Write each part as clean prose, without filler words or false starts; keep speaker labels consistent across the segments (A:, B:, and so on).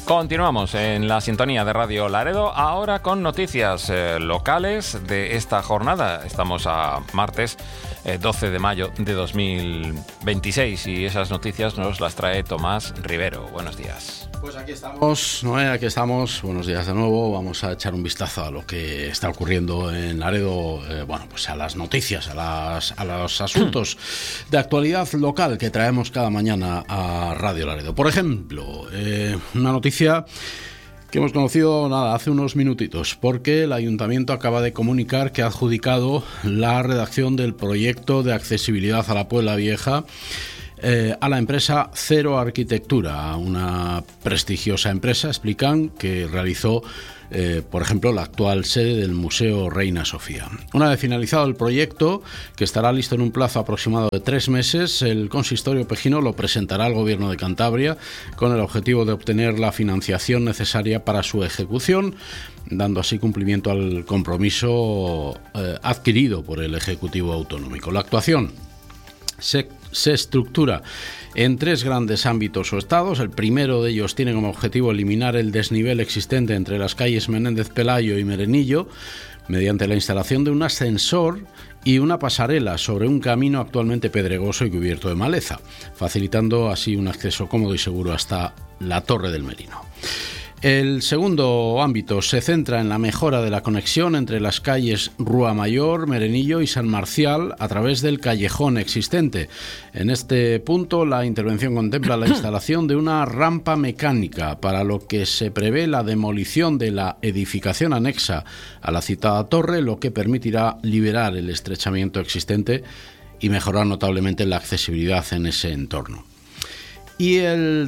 A: Continuamos en la sintonía de Radio Laredo, ahora con noticias locales de esta jornada. Estamos a martes 12 de mayo de 2026 y esas noticias nos las trae Tomás Rivero. Buenos días.
B: Pues aquí estamos, Noé, aquí estamos. Buenos días de nuevo. Vamos a echar un vistazo a lo que está ocurriendo en Laredo, pues a las noticias, a los asuntos de actualidad local que traemos cada mañana a Radio Laredo. Por ejemplo, una noticia que hemos conocido hace unos minutitos, porque el Ayuntamiento acaba de comunicar que ha adjudicado la redacción del proyecto de accesibilidad a la Puebla Vieja a la empresa Cero Arquitectura, una prestigiosa empresa, explican, que realizó, por ejemplo, la actual sede del Museo Reina Sofía. Una vez finalizado el proyecto, que estará listo en un plazo aproximado de 3 meses, el consistorio pejino lo presentará al Gobierno de Cantabria con el objetivo de obtener la financiación necesaria para su ejecución, dando así cumplimiento al compromiso adquirido por el Ejecutivo Autonómico. La actuación se estructura en 3 grandes ámbitos o estados. El primero de ellos tiene como objetivo eliminar el desnivel existente entre las calles Menéndez Pelayo y Merenillo mediante la instalación de un ascensor y una pasarela sobre un camino actualmente pedregoso y cubierto de maleza, facilitando así un acceso cómodo y seguro hasta la Torre del Merino. El segundo ámbito se centra en la mejora de la conexión entre las calles Rúa Mayor, Merenillo y San Marcial a través del callejón existente. En este punto, la intervención contempla la instalación de una rampa mecánica, para lo que se prevé la demolición de la edificación anexa a la citada torre, lo que permitirá liberar el estrechamiento existente y mejorar notablemente la accesibilidad en ese entorno. Y el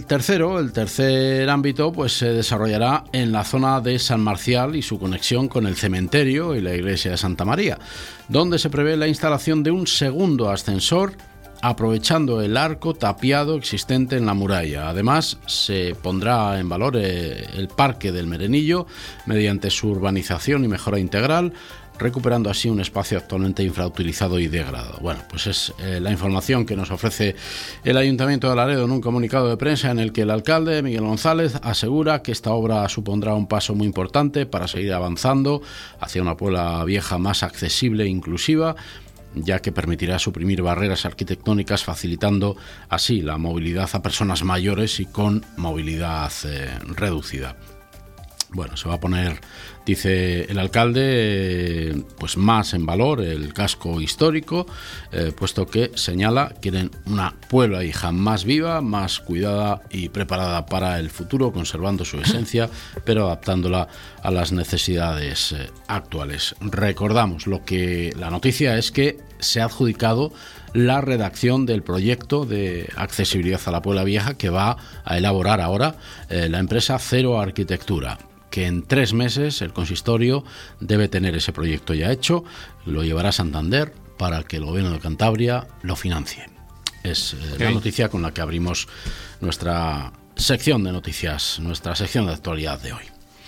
B: tercer ámbito, pues se desarrollará en la zona de San Marcial y su conexión con el cementerio y la iglesia de Santa María, donde se prevé la instalación de un segundo ascensor aprovechando el arco tapiado existente en la muralla. Además, se pondrá en valor el Parque del Merenillo mediante su urbanización y mejora integral, recuperando así un espacio actualmente infrautilizado y degradado. Bueno, pues es la información que nos ofrece el Ayuntamiento de Laredo en un comunicado de prensa, en el que el alcalde Miguel González asegura que esta obra supondrá un paso muy importante para seguir avanzando hacia una Puebla Vieja más accesible e inclusiva, ya que permitirá suprimir barreras arquitectónicas, facilitando así la movilidad a personas mayores y con movilidad reducida. Bueno, se va a poner, dice el alcalde, pues más en valor el casco histórico, puesto que señala quieren una Puebla Vieja más viva, más cuidada y preparada para el futuro, conservando su esencia, pero adaptándola a las necesidades actuales. Recordamos, la noticia es que se ha adjudicado la redacción del proyecto de accesibilidad a la Puebla Vieja, que va a elaborar ahora la empresa Cero Arquitectura, que en 3 meses el consistorio debe tener ese proyecto ya hecho, lo llevará a Santander para que el Gobierno de Cantabria lo financie. Es la noticia con la que abrimos nuestra sección de noticias, nuestra sección de actualidad de hoy.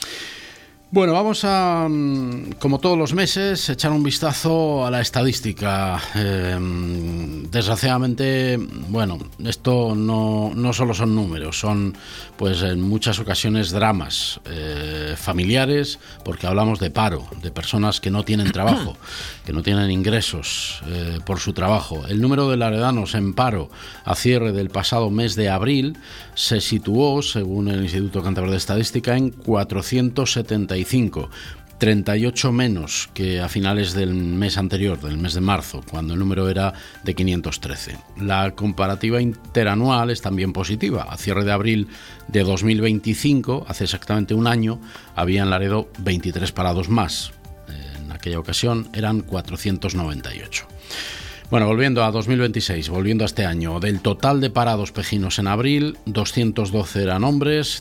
B: Bueno, vamos a, como todos los meses, echar un vistazo a la estadística. Desgraciadamente, bueno, esto no solo son números, son pues en muchas ocasiones dramas familiares, porque hablamos de paro, de personas que no tienen trabajo, que no tienen ingresos por su trabajo. El número de laredanos en paro a cierre del pasado mes de abril se situó, según el Instituto Cántabro de Estadística, en 475, 38 menos que a finales del mes anterior, del mes de marzo, cuando el número era de 513. La comparativa interanual es también positiva. A cierre de abril de 2025, hace exactamente un año, había en Laredo 23 parados más. En aquella ocasión eran 498. Bueno, volviendo a 2026, volviendo a este año, del total de parados pejinos en abril, 212 eran hombres,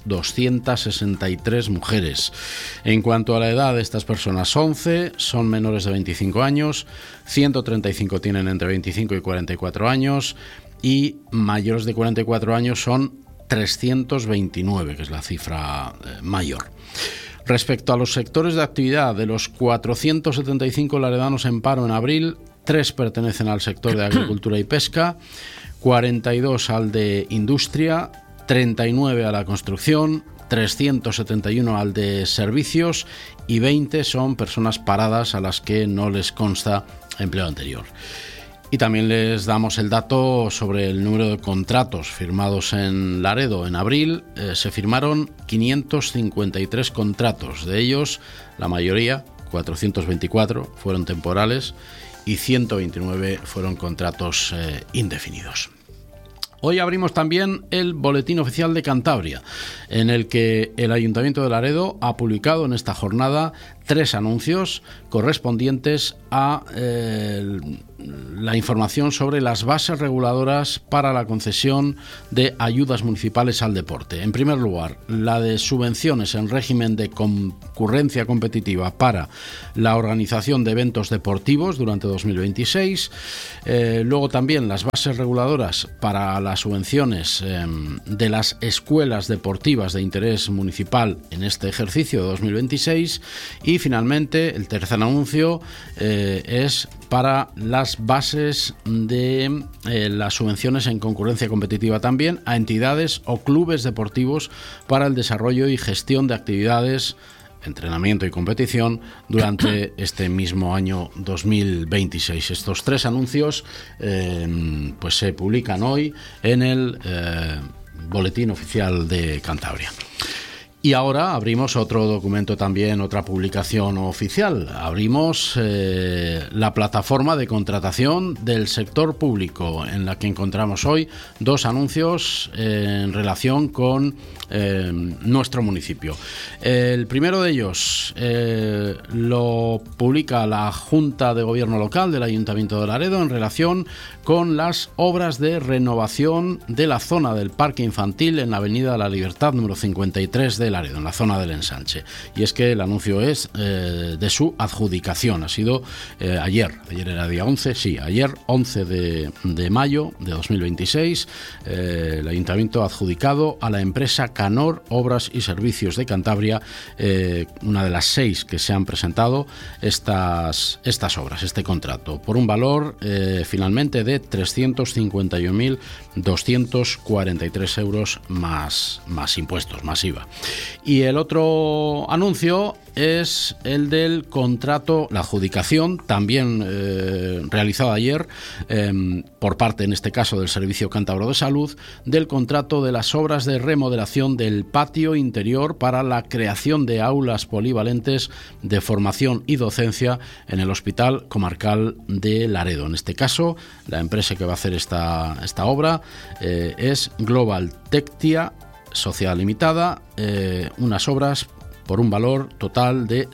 B: 263 mujeres. En cuanto a la edad de estas personas, 11 son menores de 25 años, 135 tienen entre 25 y 44 años y mayores de 44 años son 329, que es la cifra mayor. Respecto a los sectores de actividad, de los 475 laredanos en paro en abril, 3 pertenecen al sector de agricultura y pesca, 42 al de industria, 39 a la construcción, 371 al de servicios y 20 son personas paradas a las que no les consta empleo anterior. Y también les damos el dato sobre el número de contratos firmados en Laredo. En abril se firmaron 553 contratos. De ellos, la mayoría, 424, fueron temporales y 129 fueron contratos indefinidos. Hoy abrimos también el Boletín Oficial de Cantabria, en el que el Ayuntamiento de Laredo ha publicado en esta jornada 3 anuncios correspondientes a la información sobre las bases reguladoras para la concesión de ayudas municipales al deporte. En primer lugar, la de subvenciones en régimen de concurrencia competitiva para la organización de eventos deportivos durante 2026. Luego también las bases reguladoras para las subvenciones de las escuelas deportivas de interés municipal en este ejercicio de 2026. Y finalmente, el tercer anuncio es para las bases de las subvenciones en concurrencia competitiva también a entidades o clubes deportivos para el desarrollo y gestión de actividades, entrenamiento y competición durante este mismo año 2026. Estos 3 anuncios pues se publican hoy en el Boletín Oficial de Cantabria. Y ahora abrimos otro documento también, otra publicación oficial. Abrimos la plataforma de contratación del sector público, en la que encontramos hoy 2 anuncios en relación con nuestro municipio. El primero de ellos lo publica la Junta de Gobierno Local del Ayuntamiento de Laredo en relación con las obras de renovación de la zona del Parque Infantil en la Avenida de la Libertad número 53 de Laredo, en la zona del Ensanche. Y es que el anuncio es de su adjudicación. Ha sido ayer era día 11, sí, ayer 11 de mayo de 2026, el Ayuntamiento ha adjudicado a la empresa Canor Obras y Servicios de Cantabria, una de las 6 que se han presentado, estas obras, este contrato, por un valor finalmente de 351.243 euros más impuestos, más IVA. Y el otro anuncio es el del contrato, la adjudicación, también realizada ayer por parte, en este caso, del Servicio Cántabro de Salud, del contrato de las obras de remodelación del patio interior para la creación de aulas polivalentes de formación y docencia en el Hospital Comarcal de Laredo. En este caso, la empresa que va a hacer esta obra es Global Tectia Sociedad Limitada, unas obras por un valor total de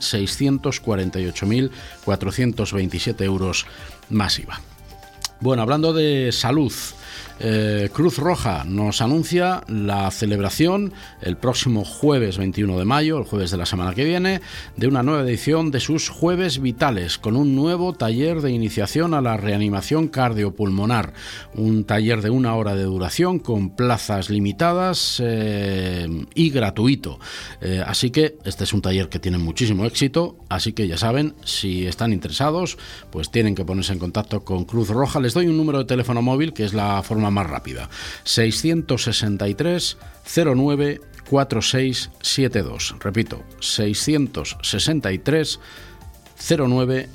B: 648.427 euros más IVA. Bueno, hablando de salud, Cruz Roja nos anuncia la celebración el próximo jueves 21 de mayo, el jueves de la semana que viene, de una nueva edición de sus Jueves Vitales, con un nuevo taller de iniciación a la reanimación cardiopulmonar, un taller de 1 hora de duración con plazas limitadas y gratuito. Así que este es un taller que tiene muchísimo éxito, así que ya saben, si están interesados, pues tienen que ponerse en contacto con Cruz Roja. Les doy un número de teléfono móvil, que es la forma más rápida: 663 09 4672. Repito, 663 09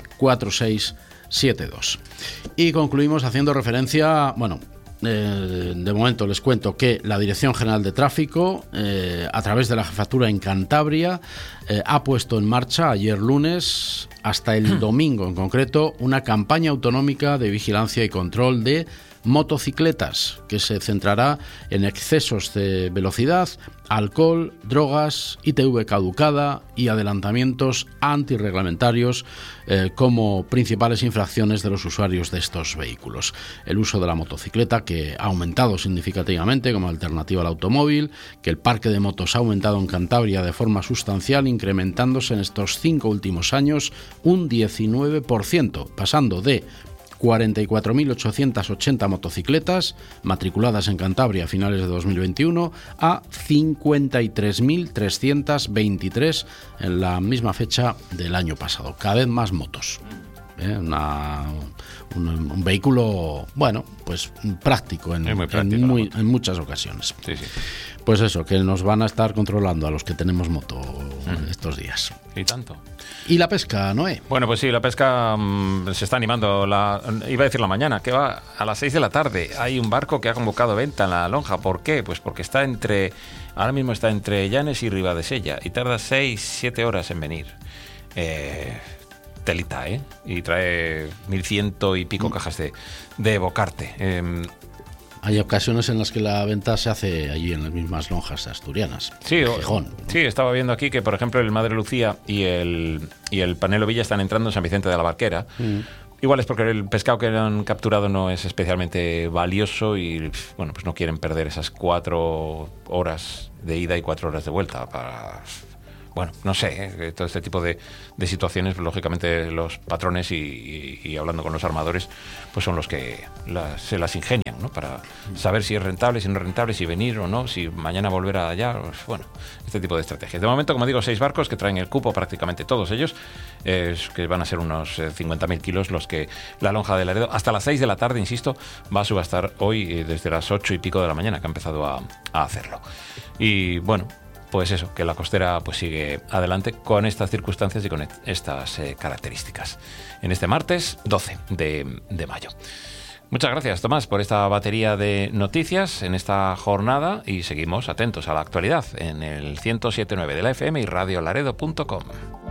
B: 4672. Y concluimos haciendo referencia, de momento les cuento que la Dirección General de Tráfico, a través de la Jefatura en Cantabria, ha puesto en marcha ayer lunes hasta el domingo en concreto una campaña autonómica de vigilancia y control de motocicletas, que se centrará en excesos de velocidad, alcohol, drogas, ITV caducada y adelantamientos antirreglamentarios como principales infracciones de los usuarios de estos vehículos. El uso de la motocicleta, que ha aumentado significativamente como alternativa al automóvil, que el parque de motos ha aumentado en Cantabria de forma sustancial, incrementándose en estos 5 últimos años un 19%, pasando de 44.880 motocicletas matriculadas en Cantabria a finales de 2021 a 53.323 en la misma fecha del año pasado. Cada vez más motos. un vehículo, bueno, pues práctico en muchas ocasiones.
A: Sí, sí.
B: Pues eso, que nos van a estar controlando a los que tenemos moto estos días.
A: Y tanto.
B: ¿Y la pesca, Noé?
A: Bueno, pues sí, la pesca se está animando. Iba a decir la mañana, que va a las 6 de la tarde. Hay un barco que ha convocado venta en la lonja. ¿Por qué? Pues porque ahora mismo está entre Llanes y Ribadesella y tarda 6-7 horas en venir. Telita, ¿eh? Y trae 1.100 y pico cajas de bocarte.
B: Hay ocasiones en las que la venta se hace allí en las mismas lonjas asturianas.
A: Sí,
B: Gijón.
A: Sí, estaba viendo aquí que, por ejemplo, el Madre Lucía y el Panelo Villa están entrando en San Vicente de la Barquera. Igual es porque el pescado que han capturado no es especialmente valioso y, bueno, pues no quieren perder esas 4 horas de ida y 4 horas de vuelta para... Bueno, no sé, todo este tipo de situaciones, lógicamente los patrones y hablando con los armadores, pues son los que se las ingenian, ¿no? Para saber si es rentable, si no es rentable, si venir o no, si mañana volver allá, pues, bueno, este tipo de estrategias. De momento, como digo, 6 barcos que traen el cupo, prácticamente todos ellos, que van a ser unos 50.000 kilos los que la lonja de Laredo, hasta las 6 de la tarde, insisto, va a subastar hoy desde las 8 y pico de la mañana, que ha empezado a hacerlo. Y bueno, pues eso, que la costera pues sigue adelante con estas circunstancias y con estas características. En este martes 12 de mayo. Muchas gracias, Tomás, por esta batería de noticias en esta jornada y seguimos atentos a la actualidad en el 107.9 de la FM y radiolaredo.com.